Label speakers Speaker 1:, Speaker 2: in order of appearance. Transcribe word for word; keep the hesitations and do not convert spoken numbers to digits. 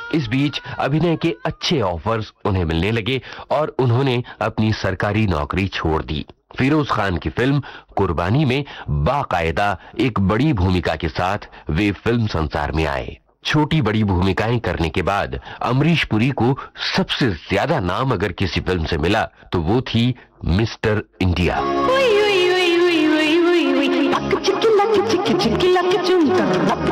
Speaker 1: इस बीच अभिनय के अच्छे ऑफर्स उन्हें मिलने लगे और उन्होंने अपनी सरकारी नौकरी छोड़ दी। फिरोज खान की फिल्म कुर्बानी में बाकायदा एक बड़ी भूमिका के साथ वे फिल्म संसार में आए। छोटी बड़ी भूमिकाएं करने के बाद अमरीश पुरी को सबसे ज्यादा नाम अगर किसी फिल्म से मिला तो वो थी मिस्टर इंडिया।